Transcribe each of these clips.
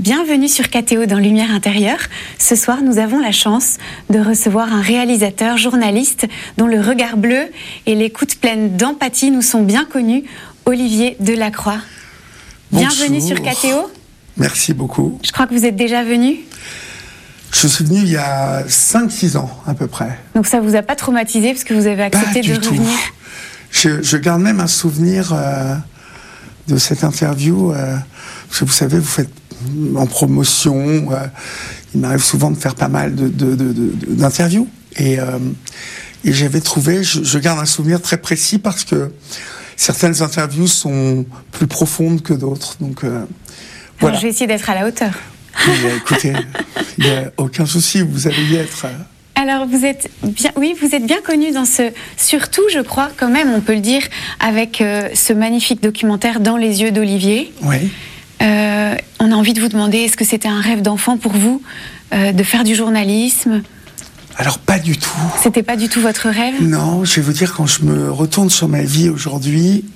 Bienvenue sur KTO dans Lumière Intérieure. Ce soir, nous avons la chance de recevoir un réalisateur, journaliste, dont le regard bleu et l'écoute pleine d'empathie nous sont bien connus, Olivier Delacroix. Bienvenue sur KTO. Merci beaucoup. Je crois que vous êtes déjà venu. Je suis venu il y a 5-6 ans à peu près. Donc ça ne vous a pas traumatisé parce que vous avez accepté de revenir? Je garde même un souvenir de cette interview. Parce que vous savez, vous faites en promotion. Il m'arrive souvent de faire pas mal d'interviews. Et j'avais trouvé, je garde un souvenir très précis parce que certaines interviews sont plus profondes que d'autres. Donc, voilà. Alors, je vais essayer d'être à la hauteur. Mais, écoutez, il n'y a aucun souci, vous allez y être. Alors, vous êtes bien connu dans ce... Surtout, je crois, quand même, on peut le dire, avec ce magnifique documentaire Dans les yeux d'Olivier. Oui. On a envie de vous demander, est-ce que c'était un rêve d'enfant pour vous, de faire du journalisme? Alors, pas du tout. C'était pas du tout votre rêve? Non, je vais vous dire, quand je me retourne sur ma vie aujourd'hui,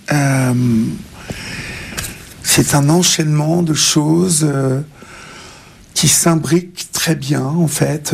c'est un enchaînement de choses qui s'imbriquent très bien, en fait.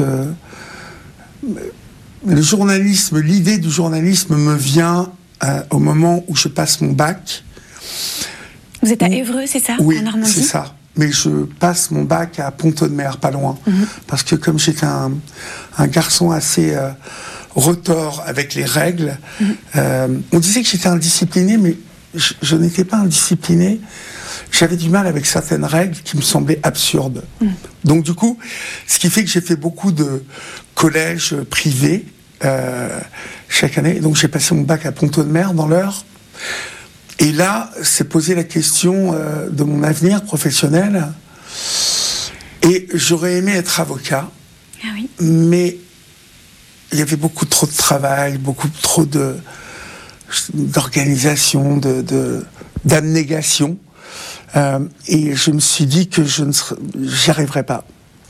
Le journalisme, l'idée du journalisme me vient au moment où je passe mon bac. Vous êtes à Évreux, c'est ça? Oui, en Normandie? c'est ça. Mais je passe mon bac à Pont-de-Mer, pas loin. Parce que comme j'étais un garçon assez retors avec les règles, on disait que j'étais indiscipliné, mais je n'étais pas indiscipliné. J'avais du mal avec certaines règles qui me semblaient absurdes. Donc du coup, ce qui fait que j'ai fait beaucoup de collèges privés chaque année. Donc j'ai passé mon bac à Pont-de-Mer dans l'Eure. Et là, s'est posé la question de mon avenir professionnel. Et j'aurais aimé être avocat. Ah oui. Mais il y avait beaucoup trop de travail, beaucoup trop d'organisation, d'abnégation. Et je me suis dit que j'y arriverais pas.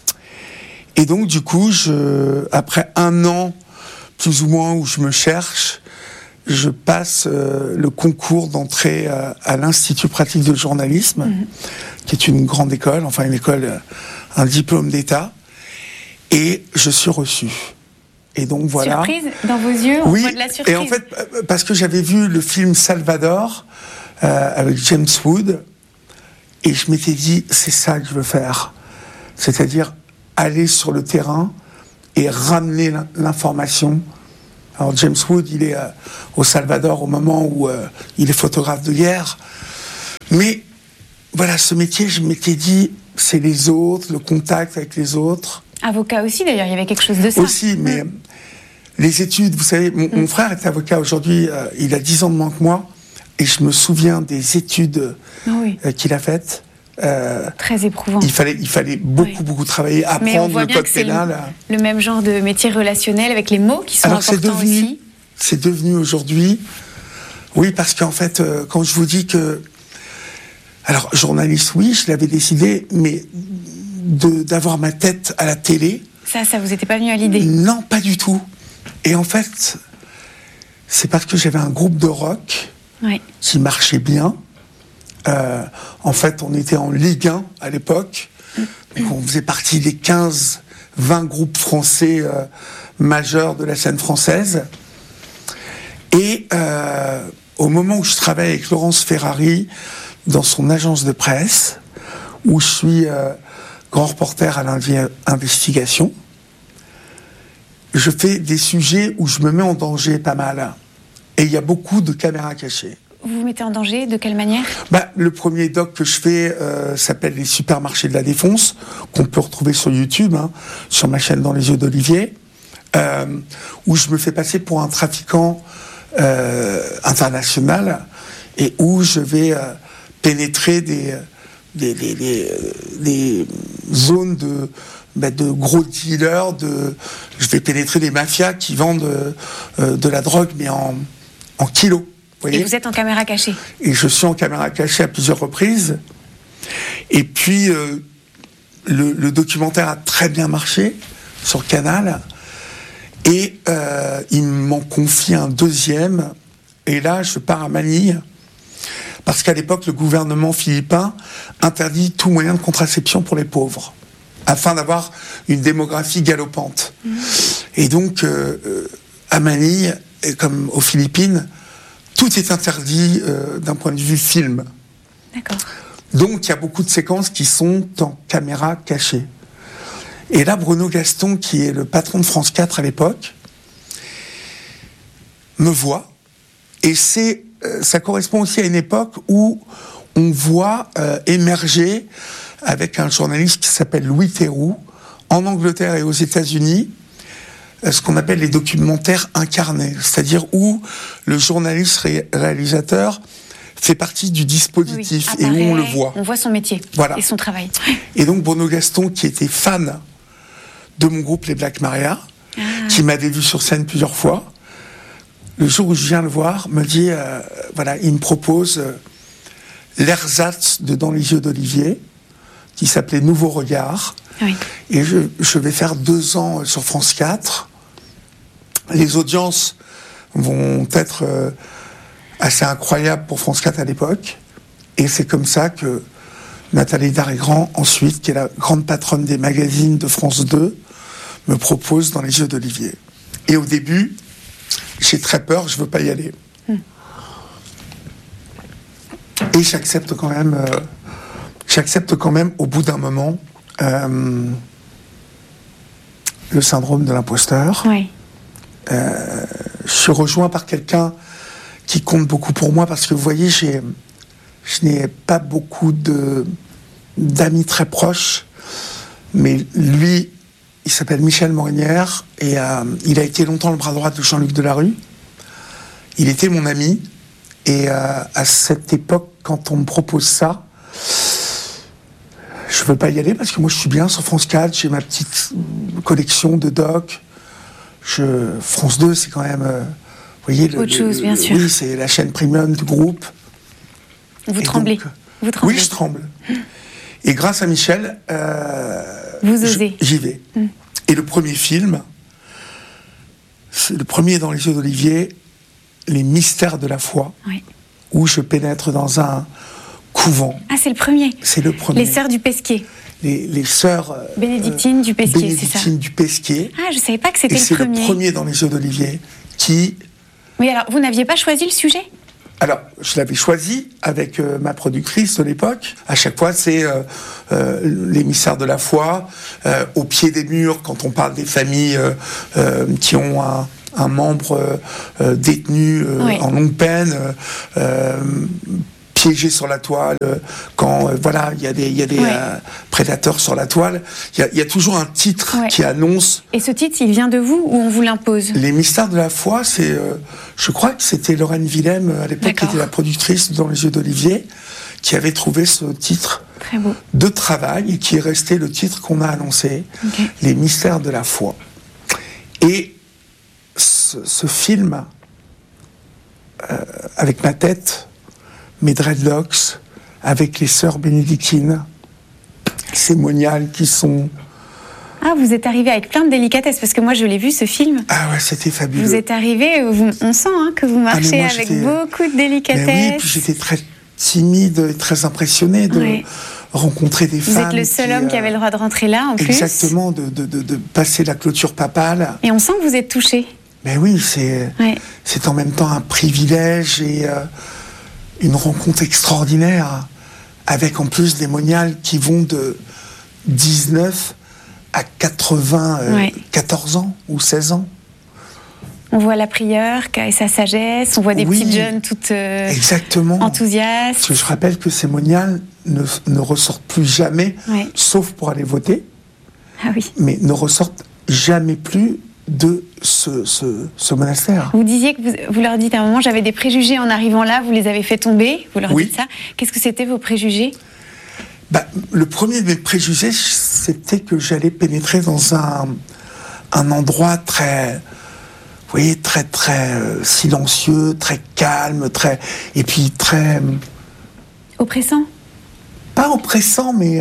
Et donc, du coup, après 1 an, plus ou moins, où je me cherche, je passe le concours d'entrée à l'Institut pratique de journalisme, qui est une grande école, enfin une école, un diplôme d'État, et je suis reçu. Et donc voilà. Surprise dans vos yeux, on voit de la surprise. Et en fait, parce que j'avais vu le film Salvador avec James Wood, et je m'étais dit, c'est ça que je veux faire. C'est-à-dire aller sur le terrain et ramener l'information. Alors James Wood, il est au Salvador au moment où il est photographe de guerre. Mais voilà, ce métier, je m'étais dit, c'est les autres, le contact avec les autres. Avocat aussi, d'ailleurs, il y avait quelque chose de ça. Aussi, mais les études, vous savez, mon frère est avocat aujourd'hui, il a 10 ans de moins que moi, et je me souviens des études qu'il a faites. Très éprouvant. Il fallait beaucoup travailler, apprendre le code pénal. Le même genre de métier relationnel avec les mots qui sont importants aussi. C'est devenu aujourd'hui. Oui, parce qu'en fait, quand je vous dis que, alors journaliste, oui, je l'avais décidé, mais d'avoir ma tête à la télé. Ça vous était pas venu à l'idée? Non, pas du tout. Et en fait, c'est parce que j'avais un groupe de rock qui marchait bien. En fait, on était en Ligue 1 à l'époque. Donc on faisait partie des 15-20 groupes français majeurs de la scène française. Et au moment où je travaille avec Laurence Ferrari dans son agence de presse, où je suis grand reporter à Lundi Investigation, je fais des sujets où je me mets en danger pas mal. Et il y a beaucoup de caméras cachées. Vous vous mettez en danger? De quelle manière? Le premier doc que je fais s'appelle Les supermarchés de la Défonce, qu'on peut retrouver sur YouTube, sur ma chaîne Dans les yeux d'Olivier, où je me fais passer pour un trafiquant international et où je vais pénétrer des zones de gros dealers, je vais pénétrer des mafias qui vendent de la drogue, mais en kilos. Et vous êtes en caméra cachée? Et je suis en caméra cachée à plusieurs reprises. Et puis, le documentaire a très bien marché sur Canal. Et ils m'en confient un deuxième. Et là, je pars à Manille parce qu'à l'époque, le gouvernement philippin interdit tout moyen de contraception pour les pauvres, afin d'avoir une démographie galopante. Et donc, à Manille, comme aux Philippines, tout est interdit d'un point de vue film. D'accord. Donc, il y a beaucoup de séquences qui sont en caméra cachée. Et là, Bruno Gaston, qui est le patron de France 4 à l'époque, me voit. Et ça correspond aussi à une époque où on voit émerger, avec un journaliste qui s'appelle Louis Theroux, en Angleterre et aux États-Unis, ce qu'on appelle les documentaires incarnés, c'est-à-dire où le journaliste réalisateur fait partie du dispositif, et où on le voit. On voit son métier et son travail. Et donc Bruno Gaston, qui était fan de mon groupe Les Black Maria, qui m'avait vu sur scène plusieurs fois, le jour où je viens le voir, me dit, il me propose l'ersatz de Dans les yeux d'Olivier, qui s'appelait Nouveau Regard. Oui. Et je vais faire 2 ans sur France 4. Les audiences vont être assez incroyables pour France 4 à l'époque. Et c'est comme ça que Nathalie Darrigrand, ensuite, qui est la grande patronne des magazines de France 2, me propose Dans les yeux d'Olivier. Et au début, j'ai très peur, je veux pas y aller. Et j'accepte quand même au bout d'un moment le syndrome de l'imposteur. Oui. Je suis rejoint par quelqu'un qui compte beaucoup pour moi, parce que vous voyez, je n'ai pas beaucoup d'amis très proches, mais lui, il s'appelle Michel Morinière, et il a été longtemps le bras droit de Jean-Luc Delarue. Il était mon ami, et à cette époque, quand on me propose ça, je veux pas y aller, parce que moi je suis bien sur France 4, j'ai ma petite collection de docs. France 2, c'est quand même, vous voyez, autre chose, bien sûr. Oui, c'est la chaîne premium du groupe. Vous tremblez. Oui, je tremble. Et grâce à Michel, vous osez. J'y vais. Et le premier film, c'est le premier Dans les yeux d'Olivier, Les mystères de la foi, où je pénètre dans un couvent. Ah, c'est le premier. C'est le premier. Les sœurs du Pesquier. Les sœurs bénédictines du Pesquier, c'est ça. Bénédictines du Pesquier. Ah, je savais pas que c'était le premier. Et c'est le premier Dans les yeux d'Olivier qui... Oui, alors, vous n'aviez pas choisi le sujet ? Alors, je l'avais choisi avec ma productrice de l'époque. À chaque fois, c'est les mystères de la foi, au pied des murs, quand on parle des familles qui ont un membre détenu en longue peine, piégé sur la toile, quand il y a des prédateurs sur la toile. Il y a toujours un titre qui annonce... Et ce titre, il vient de vous ou on vous l'impose ? Les mystères de la foi, c'est... je crois que c'était Lorraine Willem, à l'époque, qui était la productrice Dans les yeux d'Olivier, qui avait trouvé ce titre de travail, et qui est resté le titre qu'on a annoncé, Les mystères de la foi. Et ce film, avec ma tête, mes dreadlocks, avec les sœurs bénédictines, ces moniales qui sont... Ah, vous êtes arrivé avec plein de délicatesse, parce que moi je l'ai vu, ce film. Ah ouais, c'était fabuleux. Vous êtes arrivé, on sent que vous marchez avec beaucoup de délicatesse. Mais oui, puis j'étais très timide et très impressionné de rencontrer des femmes. Vous êtes le seul homme qui avait le droit de rentrer là, en plus. Exactement, de passer la clôture papale. Et on sent que vous êtes touché. Mais oui, c'est en même temps un privilège et une rencontre extraordinaire, avec en plus des moniales qui vont de 19 à 94 ans ou 16 ans. On voit la prieure et sa sagesse, on voit des petites jeunes toutes enthousiastes. Parce que je rappelle que ces moniales ne ressortent plus jamais, sauf pour aller voter, mais ne ressortent jamais plus de ce monastère. Vous disiez que vous leur dites à un moment, j'avais des préjugés en arrivant là, vous les avez fait tomber, vous leur dites ça. Qu'est-ce que c'était vos préjugés ? Le premier de mes préjugés, c'était que j'allais pénétrer dans un endroit très... Vous voyez, très très silencieux, très calme, et puis très... Oppressant ? Pas oppressant, mais...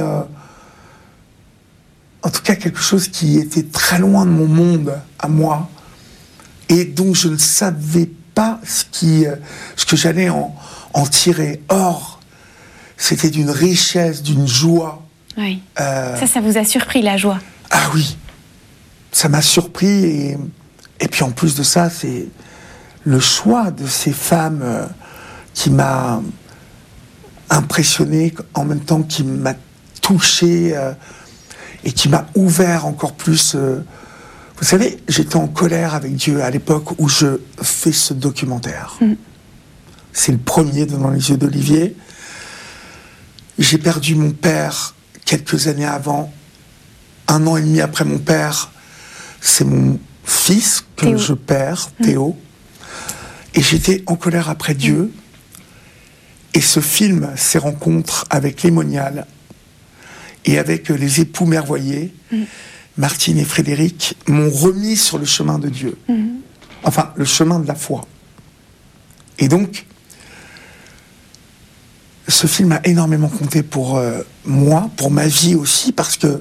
en tout cas, quelque chose qui était très loin de mon monde, à moi, et dont je ne savais pas ce que j'allais en en tirer. Or, c'était d'une richesse, d'une joie. Oui. Ça vous a surpris, la joie? Ah oui, ça m'a surpris. Et puis en plus de ça, c'est le choix de ces femmes qui m'a impressionné, en même temps qui m'a touché et qui m'a ouvert encore plus. Vous savez, j'étais en colère avec Dieu à l'époque où je fais ce documentaire. C'est le premier Dans les yeux d'Olivier. J'ai perdu mon père quelques années avant. 1 an et demi après mon père, c'est mon fils que Théo. je perds, Théo. Et j'étais en colère après Dieu. Et ce film, ces rencontres avec les moniales et avec les époux merveilleux, Martine et Frédéric, m'ont remis sur le chemin de Dieu. Enfin, le chemin de la foi. Et donc, ce film a énormément compté pour moi, pour ma vie aussi, parce que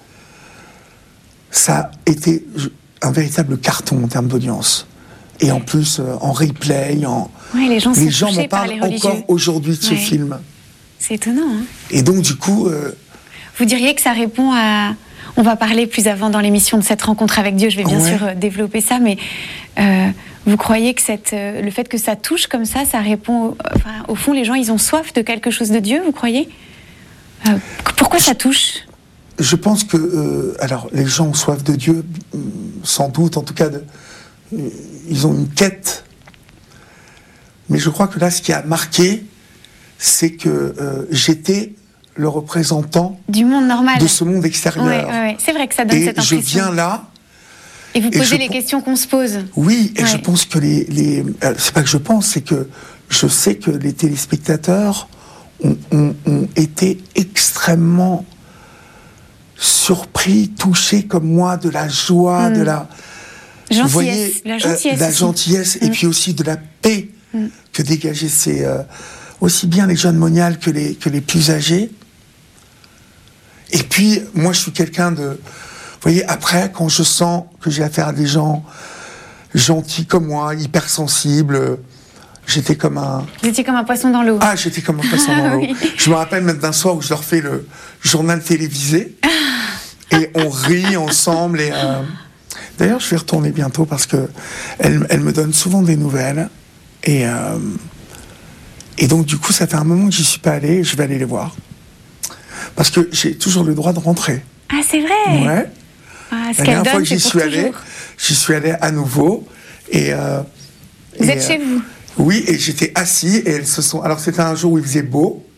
ça a été un véritable carton en termes d'audience. Et en plus, en replay, Oui, les gens m'en parlent encore aujourd'hui de ce Ouais. film. C'est étonnant, hein. Et donc, du coup... Vous diriez que ça répond à... On va parler plus avant dans l'émission de cette rencontre avec Dieu, je vais bien sûr développer ça, mais vous croyez que le fait que ça touche comme ça répond... au fond, les gens, ils ont soif de quelque chose de Dieu, vous croyez? Pourquoi ça touche? Je pense que... alors, les gens ont soif de Dieu, sans doute, en tout cas, ils ont une quête. Mais je crois que là, ce qui a marqué, c'est que j'étais le représentant du monde normal, de ce monde extérieur. Ouais. C'est vrai que ça donne cette impression. Et je viens là... Et vous posez les questions qu'on se pose. Oui, et je pense que c'est pas que je pense, c'est que je sais que les téléspectateurs ont été extrêmement surpris, touchés comme moi de la joie, de la... Gentillesse, vous voyez, la gentillesse et puis aussi de la paix que dégageaient aussi bien les jeunes moniales que les plus âgés. Et puis, moi, je suis quelqu'un de... Vous voyez, après, quand je sens que j'ai affaire à des gens gentils comme moi, hypersensibles, j'étais comme un... Vous étiez comme un poisson dans l'eau. Ah, j'étais comme un poisson dans l'eau. Oui. Je me rappelle même d'un soir où je leur fais le journal télévisé et on rit ensemble. Et d'ailleurs, je vais retourner bientôt parce que elle me donne souvent des nouvelles. Et donc, du coup, ça fait un moment que j'y suis pas allé. Je vais aller les voir. Parce que j'ai toujours le droit de rentrer. Ah, c'est vrai? Ouais. Ah, la dernière fois que j'y suis allé à nouveau. Et, vous êtes chez vous? Oui, et j'étais assis et elles se sont... Alors, c'était un jour où il faisait beau.